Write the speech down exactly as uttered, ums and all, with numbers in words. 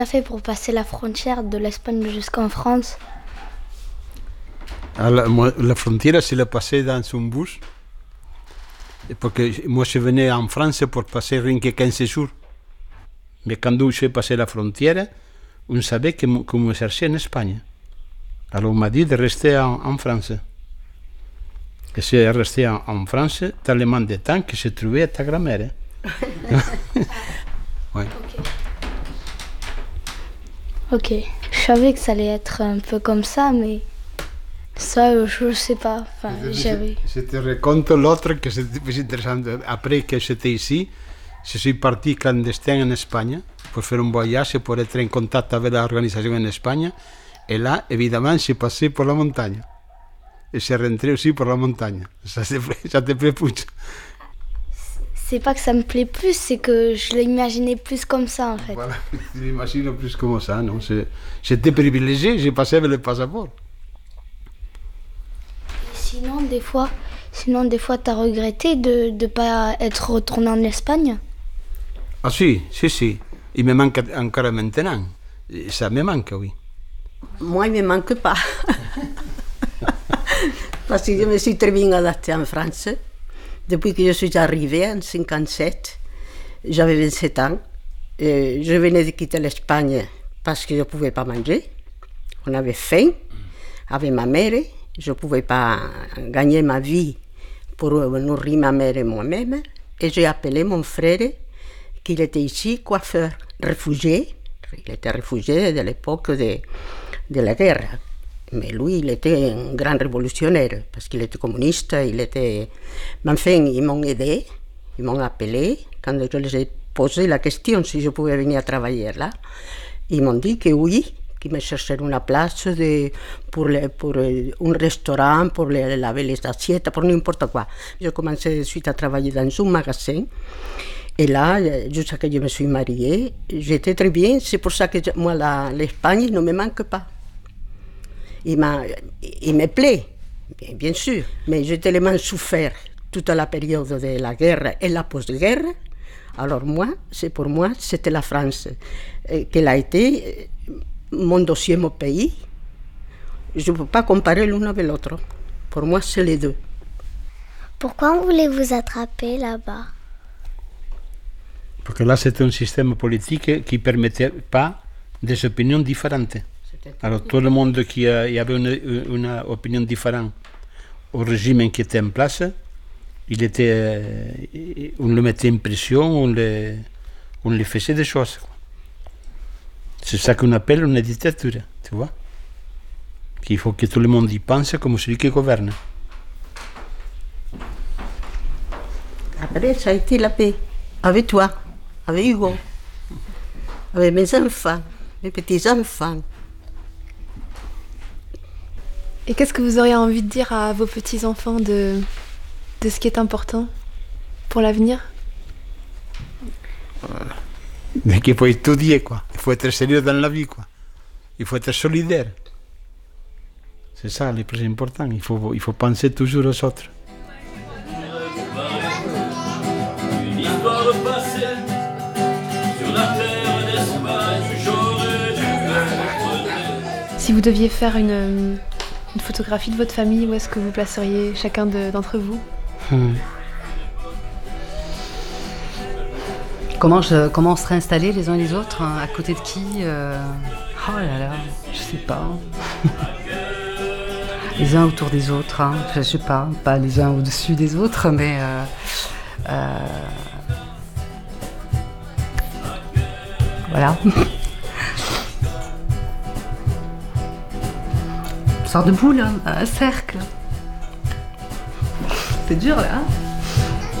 a fait pour passer la frontière de l'Espagne jusqu'en France? Alors, moi, la frontière, c'est la passer dans un bus. Parce que moi, je venais en France pour passer rien que quinze jours. Mais quand j'ai passé la frontière, on savait que que me cherchait en Espagne. Alors on m'a dit de rester en, en France. Et j'ai resté en, en France tellement de temps que j'ai trouvé ta grand-mère. Ouais. Ok. Ok. Je savais que ça allait être un peu comme ça, mais ça, je sais pas. Enfin, j'avais... Je te raconte l'autre que c'est plus intéressant. Après que j'étais ici, je suis parti clandestin en Espagne pour faire un voyage et pour être en contact avec l'organisation en Espagne. Et là, évidemment, j'ai passé pour la montagne. Et j'ai rentré aussi pour la montagne. Ça te, ça te plaît plus? C'est pas que ça me plaît plus, c'est que je l'imaginais plus comme ça, en fait. Voilà, tu l'imagines plus comme ça, non? J'étais privilégié, j'ai passé avec le passeport. Sinon, des fois, sinon, des fois, t'as regretté de ne pas être retourné en Espagne? Ah si, si, si. Il me manque encore maintenant. Ça me manque, oui. Moi, il ne me manque pas. Parce que je me suis très bien adaptée en France. Depuis que je suis arrivée en cinquante-sept, j'avais vingt-sept ans. Et je venais de quitter l'Espagne parce que je ne pouvais pas manger. On avait faim avec ma mère. Je ne pouvais pas gagner ma vie pour nourrir ma mère et moi-même. Et j'ai appelé mon frère, qui était ici, coiffeur, réfugié. Il était réfugié de l'époque de, de la guerre. Mais lui, il était un grand révolutionnaire, parce qu'il était communiste, il était... Mais enfin, ils m'ont aidé, ils m'ont appelé. Quand je les ai posé la question si je pouvais venir travailler là, ils m'ont dit que oui, qu'ils me cherchaient une place de, pour, le, pour un restaurant, pour le, laver les assiettes, pour n'importe quoi. J'ai commencé de suite à travailler dans un magasin. Et là, jusqu'à que je me suis mariée, j'étais très bien. C'est pour ça que je, moi, la, l'Espagne ne me manque pas. Il, m'a, il me plaît, bien, bien sûr, mais j'ai tellement souffert toute la période de la guerre et la post-guerre. Alors moi, c'est pour moi, c'était la France, euh, qu'elle a été mon deuxième pays. Je ne peux pas comparer l'un avec l'autre. Pour moi, c'est les deux. Pourquoi on voulait vous attraper là-bas? Parce que là, c'était un système politique qui ne permettait pas des opinions différentes. Alors, tout le monde qui a, y avait une, une opinion différente au régime qui était en place, il était, on le mettait en prison, on le, on lui faisait des choses. C'est ça qu'on appelle une dictature, tu vois. Qu'il faut que tout le monde y pense comme celui qui gouverne. Après, ça a été la paix. Avec toi, avec Hugo, avec mes enfants, mes petits-enfants. Et qu'est-ce que vous auriez envie de dire à vos petits-enfants de, de ce qui est important pour l'avenir? Mais qu'il faut étudier, quoi. Il faut être sérieux dans la vie, quoi. Il faut être solidaire. C'est ça le plus important. Il faut, il faut penser toujours aux autres. Si vous deviez faire une, une photographie de votre famille, où est-ce que vous placeriez chacun de, d'entre vous? Hmm. Comment, je, comment on serait installés les uns et les autres, hein, à côté de qui euh... Oh là là, je sais pas. Les uns autour des autres, hein, je sais pas, pas les uns au-dessus des autres, mais... Euh, euh... Voilà. Une sorte de boule, hein, un cercle. C'est dur là, hein.